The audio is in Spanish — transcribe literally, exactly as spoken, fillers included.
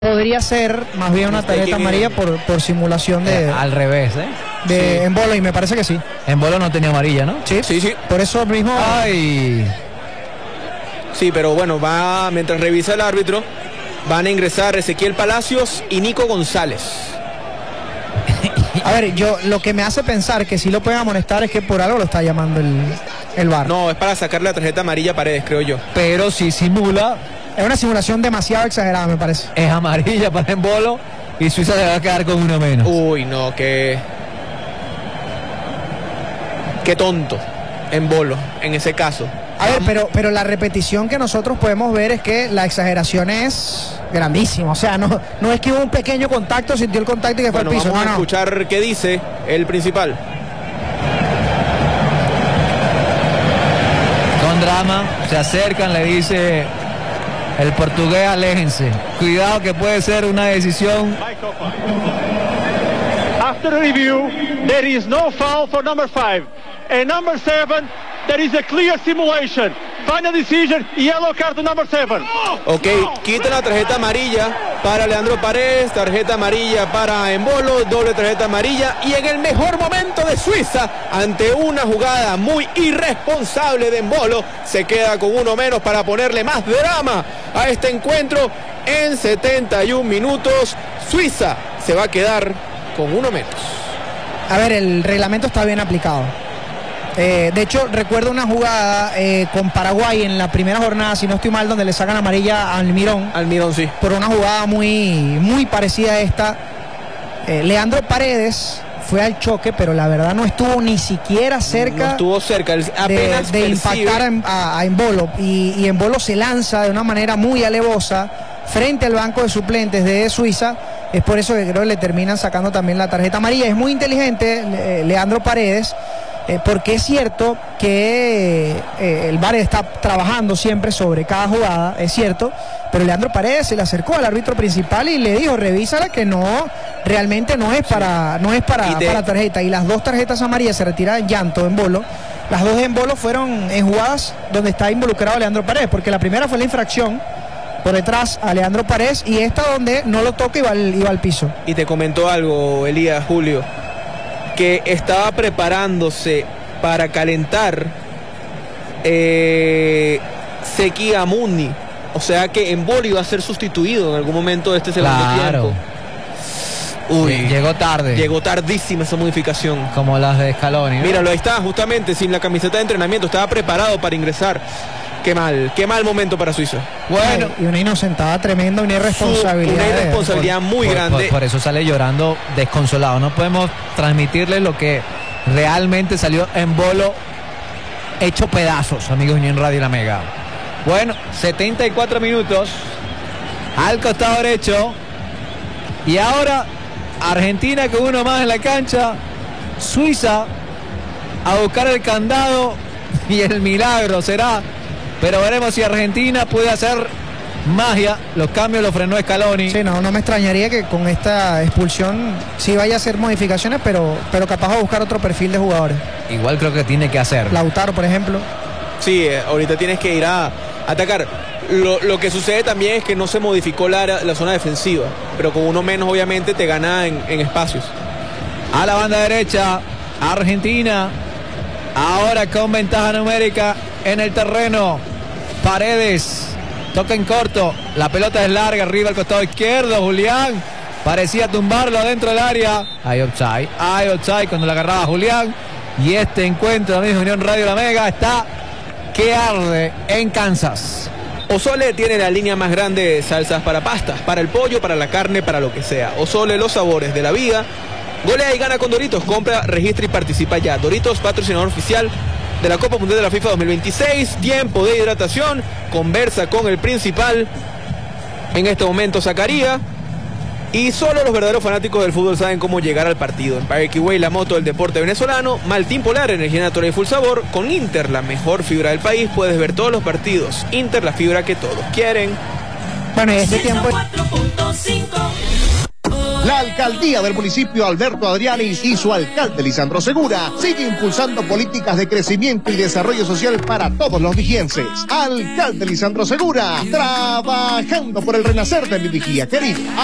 Podría ser más bien una tarjeta amarilla por, por simulación de... Eh, al revés, ¿eh? De sí. Embolo, y me parece que sí. Embolo no tenía amarilla, ¿no? Sí, sí, sí. Por eso mismo... ¡Ay! Sí, pero bueno, va mientras revisa el árbitro, van a ingresar Ezequiel Palacios y Nico González. A ver, yo lo que me hace pensar que si lo pueden amonestar es que por algo lo está llamando el, el V A R. No, es para sacarle la tarjeta amarilla a Paredes, creo yo. Pero si simula... Es una simulación demasiado exagerada, me parece. Es amarilla para Embolo y Suiza se va a quedar con uno menos. Uy, no, qué... Qué tonto Embolo en ese caso. A ver, pero, pero la repetición que nosotros podemos ver es que la exageración es grandísima. O sea, no, no es que hubo un pequeño contacto, sintió el contacto y que fue bueno, al piso. Vamos no, a no. escuchar qué dice el principal. Con drama, se acercan, le dice el portugués, aléjense. Cuidado que puede ser una decisión. After review, there is no foul for number five. And number seven, there is a clear simulation. Final decision, yellow card to number seven. Ok, quita la tarjeta amarilla para Leandro Paredes, tarjeta amarilla para Embolo, doble tarjeta amarilla, y en el mejor momento de Suiza, ante una jugada muy irresponsable de Embolo, se queda con uno menos para ponerle más drama a este encuentro. En setenta y un minutos, Suiza se va a quedar con uno menos. A ver, el reglamento está bien aplicado. Eh, de hecho, recuerdo una jugada eh, con Paraguay en la primera jornada, si no estoy mal, donde le sacan amarilla a Almirón. Almirón, sí. Por una jugada muy, muy parecida a esta. Eh, Leandro Paredes fue al choque, pero la verdad no estuvo ni siquiera cerca. No estuvo cerca, apenas de, de impactar a, a Embolo. Y, y Embolo se lanza de una manera muy alevosa frente al banco de suplentes de Suiza. Es por eso que creo que le terminan sacando también la tarjeta amarilla. Es muy inteligente eh, Leandro Paredes. Eh, porque es cierto que eh, el V A R está trabajando siempre sobre cada jugada, es cierto, pero Leandro Paredes se le acercó al árbitro principal y le dijo, revísala, que no, realmente no es para, no es para, te... para tarjeta. Y las dos tarjetas amarillas se retiran llanto en Embolo. Las dos de Embolo fueron en jugadas donde está involucrado Leandro Paredes, porque la primera fue la infracción por detrás a Leandro Paredes, y esta donde no lo toca y va al, y va al piso. Y te comentó algo, Elías, Julio, que estaba preparándose para calentar eh, Zeki Amouni, o sea que Embolo iba a ser sustituido en algún momento de este segundo claro. tiempo. Uy, sí, llegó tarde. Llegó tardísima esa modificación. Como las de Scaloni, ¿no? Míralo, ahí está, justamente sin la camiseta de entrenamiento, estaba preparado para ingresar. Qué mal, qué mal momento para Suiza. Bueno, y una inocentada tremenda, una irresponsabilidad. Una irresponsabilidad por, muy por, grande. Por, por eso sale llorando desconsolado. No podemos transmitirle lo que realmente salió Embolo hecho pedazos, amigos de Unión Radio La Mega. Bueno, setenta y cuatro minutos al costado derecho. Y ahora Argentina con uno más en la cancha. Suiza a buscar el candado y el milagro será. Pero veremos si Argentina puede hacer magia. Los cambios los frenó Scaloni. Sí, no, no me extrañaría que con esta expulsión sí vaya a hacer modificaciones, pero, pero capaz de buscar otro perfil de jugadores. Igual creo que tiene que hacer. Lautaro, por ejemplo. Sí, eh, ahorita tienes que ir a atacar. Lo, lo que sucede también es que no se modificó la, la zona defensiva, pero con uno menos obviamente te gana en, en espacios. A la banda derecha, Argentina. Ahora con ventaja numérica en el terreno. Paredes toca en corto, la pelota es larga, arriba al costado izquierdo. Julián parecía tumbarlo adentro del área. Hay offside, hay offside cuando la agarraba Julián. Y este encuentro, amigos de Unión Radio La Mega, está que arde en Kansas. Osole tiene la línea más grande de salsas para pastas, para el pollo, para la carne, para lo que sea. Osole, los sabores de la vida. Golea y gana con Doritos, compra, registra y participa ya. Doritos, patrocinador oficial de la Copa Mundial de la FIFA dos mil veintiséis. Tiempo de hidratación, conversa con el principal, en este momento Zacaría. Y solo los verdaderos fanáticos del fútbol saben cómo llegar al partido. En Parque Way, la moto del deporte venezolano. Maltín Polar, energía natural y full sabor. Con Inter, la mejor fibra del país, puedes ver todos los partidos. Inter, la fibra que todos quieren. Bueno, y este tiempo... La La alcaldía del municipio Alberto Adrianis y su alcalde Lisandro Segura sigue impulsando políticas de crecimiento y desarrollo social para todos los vigienses. Alcalde Lisandro Segura, trabajando por el renacer de mi vigía querida.